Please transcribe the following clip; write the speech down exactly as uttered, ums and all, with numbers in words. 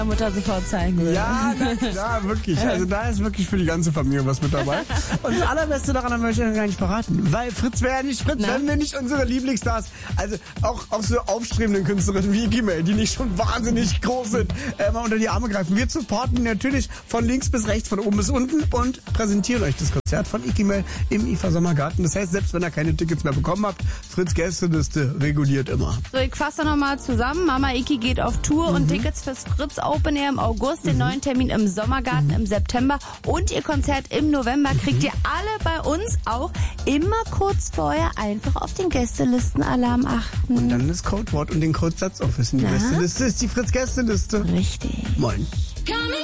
Mutter sofort zeigen will. Ja, na, ja, wirklich. Also da ist wirklich für die ganze Familie was mit dabei. Und das Allerbeste daran haben wir euch ja gar nicht verraten. Weil Fritz wäre ja nicht Fritz, wenn wir nicht unsere Lieblingsstars, also auch, auch so aufstrebenden Künstlerinnen wie Iggy, die nicht schon wahnsinnig groß sind, äh, mal unter die Arme greifen. Wir supporten natürlich von links bis rechts, von oben bis unten und präsentieren euch das Konzert von Iggy im I F A Sommergarten. Das heißt, selbst wenn ihr keine Tickets mehr bekommen habt, Fritz Gästeliste reguliert immer. So, ich fasse nochmal zusammen. Mama Iggy geht auf Tour mhm. und Tickets fürs Fritz Open Air im August, den mhm. neuen Termin im Sommergarten mhm. im September und ihr Konzert im November kriegt mhm. ihr alle bei uns auch immer kurz vorher einfach auf den Gästelistenalarm achten. Und dann das Codewort und den Codesatz auch wissen. Die Gästeliste ist die Fritz Gästeliste. Richtig. Moin.